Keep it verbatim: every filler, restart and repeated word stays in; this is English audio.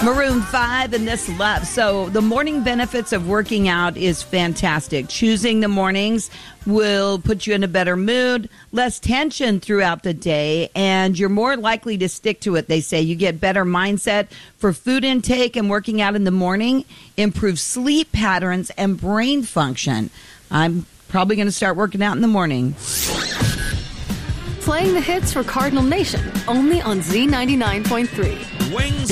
Maroon five and This Love. So the morning benefits of working out is fantastic. Choosing the mornings will put you in a better mood, less tension throughout the day, and you're more likely to stick to it, they say. You get better mindset for food intake, and working out in the morning improves sleep patterns and brain function. I'm probably going to start working out in the morning. Playing the hits for Cardinal Nation, only on Z ninety-nine point three. Wings